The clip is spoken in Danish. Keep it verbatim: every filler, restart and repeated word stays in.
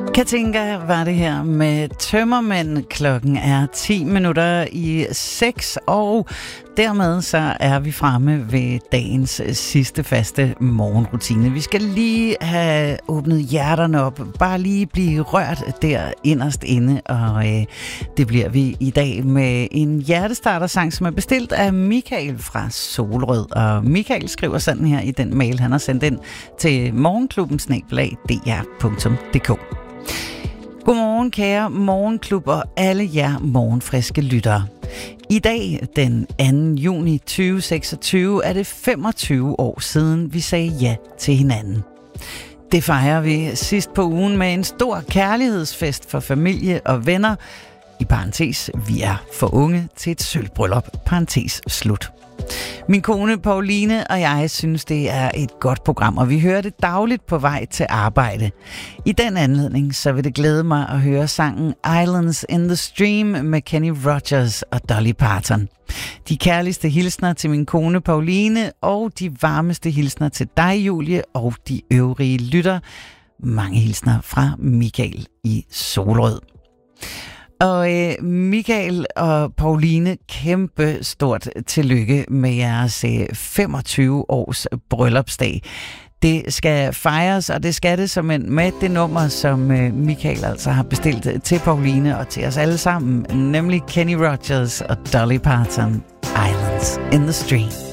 Katinka var det her med Tømmermænd. Klokken er ti minutter i seks, og dermed så er vi fremme ved dagens sidste faste morgenrutine. Vi skal lige have åbnet hjerterne op, bare lige blive rørt der inderst inde, og øh, det bliver vi i dag med en hjertestartersang, som er bestilt af Michael fra Solrød. Og Michael skriver sådan her i den mail, han har sendt ind til morgenklubben snabel-a d r punktum d k. Godmorgen, kære morgenklub og alle jer morgenfriske lyttere. I dag, den anden juni tyve seksogtyve, er det femogtyve år siden, vi sagde ja til hinanden. Det fejrer vi sidst på ugen med en stor kærlighedsfest for familie og venner. I parentes, vi er for unge til et sølvbryllup. Parentes slut. Min kone Pauline og jeg synes, det er et godt program, og vi hører det dagligt på vej til arbejde. I den anledning, så vil det glæde mig at høre sangen Islands in the Stream med Kenny Rogers og Dolly Parton. De kærligste hilsner til min kone Pauline, og de varmeste hilsner til dig, Julie, og de øvrige lytter. Mange hilsner fra Michael i Solrød. Og øh, Michael og Pauline, kæmpe stort tillykke med jeres øh, femogtyve års bryllupsdag. Det skal fejres, og det skal det som en med det nummer, som øh, Michael altså har bestilt til Pauline og til os alle sammen, nemlig Kenny Rogers og Dolly Parton, Islands in the Stream.